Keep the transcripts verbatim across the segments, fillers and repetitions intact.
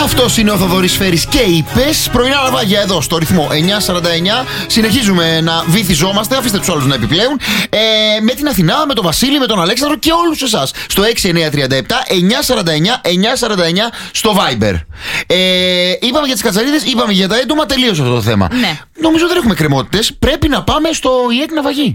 Αυτός είναι ο Θοδωρής Φέρης και είπες πρωινά λαβάγια εδώ στο ρυθμό εννιά σαράντα εννιά. Συνεχίζουμε να βυθιζόμαστε, αφήστε τους άλλους να επιπλέουν, ε, με την Αθηνά, με τον Βασίλη, με τον Αλέξανδρο και όλους εσάς στο έξι εννιά τρία επτά εννιά σαράντα εννιά εννιά σαράντα εννιά στο Viber. ε, Είπαμε για τις κατσαρίδες, είπαμε για τα έντομα, τελείωσε αυτό το θέμα. Ναι. Νομίζω δεν έχουμε κρεμότητες, πρέπει να πάμε στο ΙΕΚ Ναυαγή.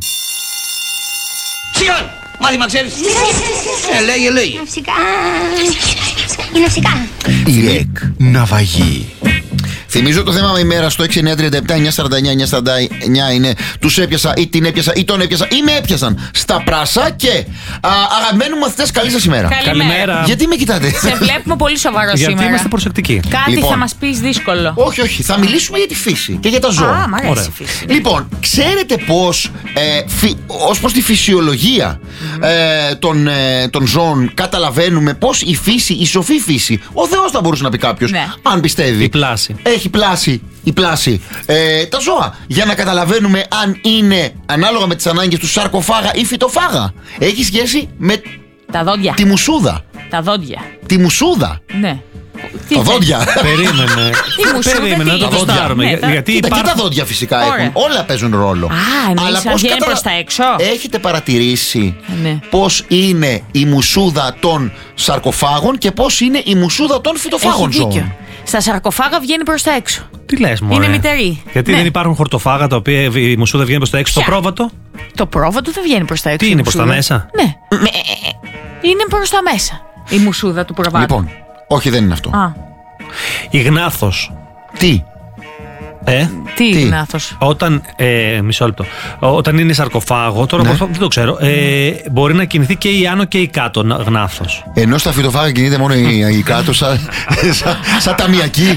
Σιγά! Μάθημα ξέρεις. Ε, λέγε, λέγε. Φυσικά. Είναι φυσικά. ΙΕΚ Ναυαγή. Θυμίζω το θέμα με ημέρα στο έξι εννιά τρία επτά εννιά σαράντα εννιά εννιά σαράντα εννιά είναι τους έπιασα ή την έπιασα ή τον έπιασα ή με έπιασαν στα πράσα και α, αγαπημένοι μου μαθητές, καλή σας ημέρα. Καλημέρα. Γιατί με κοιτάτε? Σε βλέπουμε πολύ σοβαρό σήμερα. Γιατί είμαστε προσεκτικοί. Κάτι Λοιπόν. θα μας πεις δύσκολο. Όχι, όχι, θα μιλήσουμε για τη φύση και για τα ζώα. Α, μ' αρέσει Ωραία. η φύση. Λοιπόν, ξέρετε πως ε, φυ, ως προς τη φυσιολογία ε, των, ε, των ζώων καταλαβαίνουμε πως η φύση, η σοφή φύση, ο Θεός θα μπορούσε να πει κάποιος, Ναι. αν πιστεύει. Η πλάση. Έχει πλάση, η πλάση ε, τα ζώα, για να καταλαβαίνουμε αν είναι ανάλογα με τις ανάγκες του σαρκοφάγα ή φυτοφάγα. Έχει σχέση με Τα δόντια. τη μουσούδα. Τα δόντια. Τη μουσούδα. Ναι. Τι Τα θε- δόντια. Περίμενε. Τι μου σου, Περίμενε τι- να το τα δόντια. τεστάρουμε. Ναι, Για- τα- Γιατί Κοίτα, και τα υπάρχουν. δόντια φυσικά Ωραία. έχουν. Όλα παίζουν ρόλο. Α, εννοείς να πώς βγαίνει κατα- προς τα έξω. Έχετε παρατηρήσει Ναι. πώς είναι η μουσούδα των σαρκοφάγων και πώς είναι η μουσούδα των Έχει φυτοφάγων ζώων? δίκιο. Στα σαρκοφάγα βγαίνει προς τα έξω. Τι λες, μωρέ. Είναι μητερή. Γιατί Ναι. δεν υπάρχουν χορτοφάγα τα οποία η μουσούδα βγαίνει προς τα έξω. Το Ποια? πρόβατο. Το πρόβατο δεν βγαίνει προς τα έξω. Τι η είναι, προς τα μουσούδα. μέσα? Ναι. Με- Είναι προς τα μέσα. Η μουσούδα του προβάτου. Λοιπόν, όχι, δεν είναι αυτό. Α, Η γνάθος. Τι? Ε, τι Τι? είναι λάθος. όταν. Ε, μισό λεπτό. Όταν είναι σαρκοφάγο, τώρα Ναι. πώς- δεν το ξέρω. Ε, μπορεί να κινηθεί και η άνω και η κάτω να- γνάθος. Ενώ στα φυτοφάγα κινείται μόνο η, η κάτω, σαν, σαν, σαν ταμιακή.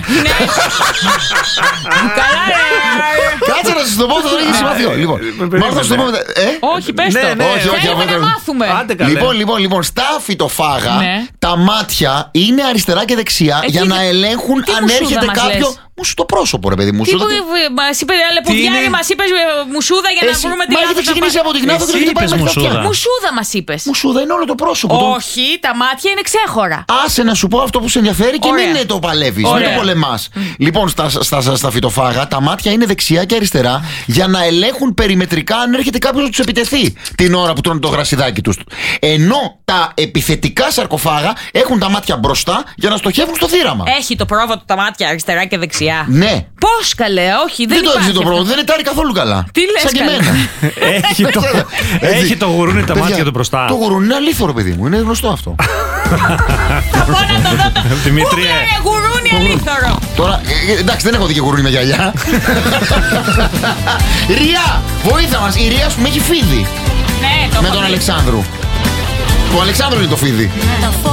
Καλά, ρε. Κάτσε να σας το πω, θα το έχει σημαντικό. Λοιπόν, μάλλον θα σας το πω μετά. Ε? Όχι, πες Ναι, το. ναι, όχι, όχι, Θέλουμε αυτό να δεν- μάθουμε. Άντε καλέ. Λοιπόν, λοιπόν, λοιπόν, στα φυτοφάγα Ναι. τα μάτια είναι αριστερά και δεξιά Ε, για τι- να ελέγχουν τι αν μουσούδα έρχεται μας κάποιο. λες? Μου στο πρόσωπο, ρε παιδί μου. Τι Μουσούδα που του- μας είπε, Λεπουδιάρη, είναι? μας είπες ε, μουσούδα για να Εσύ- βρούμε τη Μα λάθος έχετε να ξεκινήσει πάμε. από την γνάθο και Εσύ έχετε πάει είπες μέχρι τα μουσούδα. αυτιά. Μουσούδα μας είπες. Μουσούδα είναι όλο το πρόσωπο. Το- Όχι, τα μάτια είναι ξέχωρα. Άσε να σου πω αυτό που σε ενδιαφέρει και Ωραία. μην το παλεύεις, μην Ωραία. το πολεμάς. Λοιπόν, στα, στα, στα, στα φυτοφάγα τα μάτια είναι δεξιά και αριστερά για να ελέγχουν περιμετρικά αν έρχεται κάποιος να τους επιτεθεί την ώρα που τρώνε το γρασιδάκι τους. Ενώ τα επιθετικά σαρκοφάγα έχουν τα μάτια μπροστά για να στοχεύουν στο θύραμα. Έχει το πρόβατο τα μάτια αριστερά και δεξιά. Ναι. Πώς καλέ, όχι, δεν, Δεν το υπάρχει έχεις το αυτό. πρόβλημα, δεν ετάρει καθόλου καλά. Τι λες, Σαν και καλέ? εμένα. Έχει το, Έτσι. έχει το γουρούνι τα Παιδιά, μάτια του μπροστά. Το γουρούνι είναι αλήθωρο, παιδί μου, είναι γνωστό αυτό. Θα πω να το δω. το- Δημήτριε. Πού είναι γουρούνι αλήθωρο. Τώρα, ε, ε, εντάξει, δεν έχω δει και γουρούνι με γυαλιά. Ριά, βοήθα μας. Η Ριά, ας πούμε, έχει φίδι Ναι, το με έχω τον δει. Αλεξάνδρου. Το Αλεξάνδρου είναι το φίδι. Το